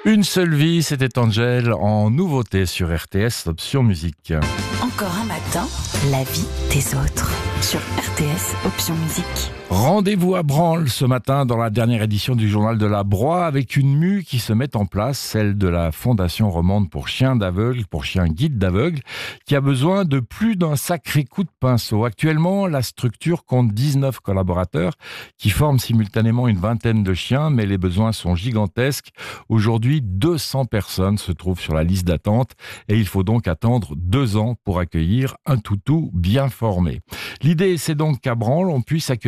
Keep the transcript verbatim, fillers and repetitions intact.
Une seule vie, c'était Angèle en nouveauté sur R T S, option musique. Encore un matin, la vie des autres sur R T S, option musique. Rendez-vous à Branle ce matin dans la dernière édition du journal de la Broye avec une mue qui se met en place, celle de la Fondation romande pour chiens d'aveugles, pour chiens guides d'aveugles, qui a besoin de plus d'un sacré coup de pinceau. Actuellement, la structure compte dix-neuf collaborateurs qui forment simultanément une vingtaine de chiens, mais les besoins sont gigantesques. Aujourd'hui, deux cents personnes se trouvent sur la liste d'attente et il faut donc attendre deux ans pour accueillir un toutou bien formé. L'idée, c'est donc qu'à Branle, on puisse accueillir